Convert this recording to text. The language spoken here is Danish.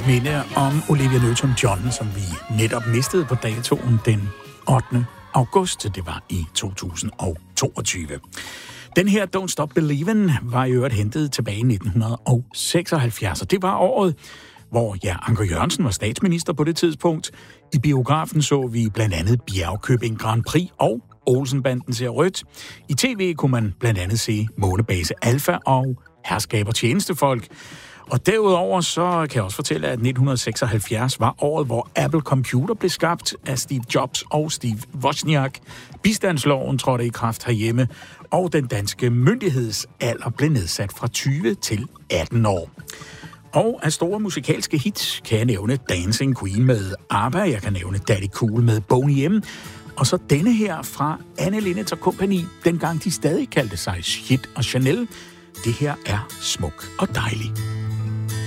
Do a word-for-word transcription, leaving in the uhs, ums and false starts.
minde om Olivia Newton-John, som vi netop mistede på datoen den ottende august. Det var i to tusind og toogtyve. Den her Don't Stop Believin' var i øvrigt hentet tilbage i nitten seksoghalvfjerds, og det var året, hvor ja, Anker Jørgensen var statsminister på det tidspunkt. I biografen så vi blandt andet Bjergkøbing Grand Prix og Olsenbanden ser rødt. I tv kunne man blandt andet se Månebase Alpha og Herskab og Tjenestefolk. Og derudover så kan jeg også fortælle, at nitten seksoghalvfjerds var året, hvor Apple Computer blev skabt af Steve Jobs og Steve Wozniak. Bistandsloven trådte i kraft herhjemme, og den danske myndighedsalder blev nedsat fra tyve til atten år. Og af store musikalske hits kan jeg nævne Dancing Queen med ABBA, jeg kan nævne Daddy Cool med Boney M, og så denne her fra Anne Linnet og Company, dengang de stadig kaldte sig Shit og Chanel. Det her er smuk og dejlig.